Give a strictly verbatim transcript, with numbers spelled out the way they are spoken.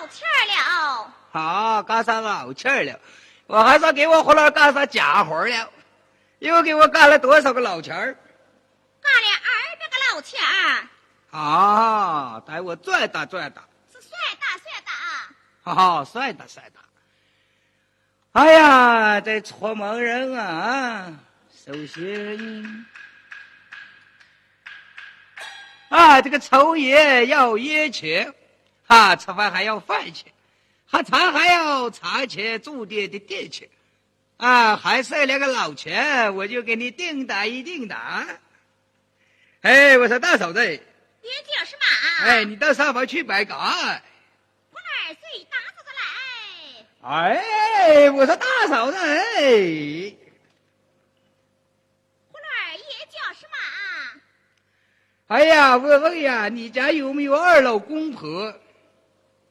钱儿了。 好，干啥老钱儿了？我还说给我回来干啥家伙了？又给我干了多少个老钱儿？ 干了二百个老钱儿。 啊，带我转打转打。 是算打算打。 哈哈，算打算打。哎呀，这出门人啊，首先啊，这个抽烟要烟钱，哈，吃饭还要饭钱，喝茶还要茶钱，住店的店钱，啊，还剩两个老钱，我就给你定打一定打。哎，我说大嫂子， 爹叫什么？ 哎，你到上房去摆杆。 我哪岁打嫂子来？ 哎，我说大嫂子，哎， 胡儿也叫什么？ 哎呀，我问呀，你家有没有二老公婆？